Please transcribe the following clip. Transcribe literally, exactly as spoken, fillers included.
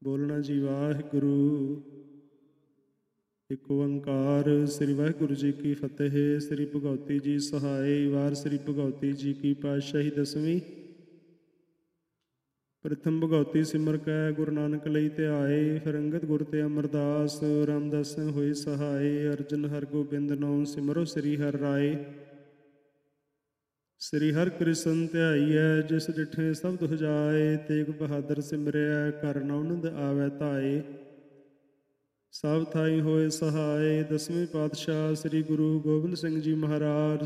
ਬੋਲਣਾ ਜੀ ਵਾਹਿਗੁਰੂ। ਇੱਕ ਓੰਕਾਰ। ਸ੍ਰੀ ਵਾਹਿਗੁਰੂ ਜੀ ਕੀ ਫਤਿਹ। ਸ੍ਰੀ ਭਗਉਤੀ ਜੀ ਸਹਾਏ। ਵਾਰ ਸ੍ਰੀ ਭਗਉਤੀ ਜੀ ਕੀ ਪਾਤਸ਼ਾਹੀ ਦਸਵੀਂ। ਪ੍ਰਥਮ ਭਗਉਤੀ ਸਿਮਰ ਕੈ ਗੁਰੂ ਨਾਨਕ ਲਈ ਧਿਆਏ। ਫਿਰ ਅੰਗਦ ਗੁਰ ਤੇ ਅਮਰਦਾਸ ਰਾਮਦਾਸ ਹੋਏ ਸਹਾਏ। ਅਰਜਨ ਹਰਗੋਬਿੰਦ ਨਾਮ ਸਿਮਰੋ ਸ੍ਰੀ ਹਰਿ ਰਾਏ। ਸ੍ਰੀ ਹਰਿ ਕ੍ਰਿਸ਼ਨ ਧਿਆਈਐ ਜਿਸ ਡਿਠੇ ਸਭ ਦੁਖ ਜਾਏ। ਤੇਗ ਬਹਾਦਰ ਸਿਮਰਿਐ ਘਰ ਨੌਨੰਦ ਆਵੈ ਧਾਏ। ਸਭ ਥਾਈ ਹੋਏ ਸਹਾਏ। ਦਸਵੇਂ ਪਾਤਸ਼ਾਹ ਸ੍ਰੀ ਗੁਰੂ ਗੋਬਿੰਦ ਸਿੰਘ ਜੀ ਮਹਾਰਾਜ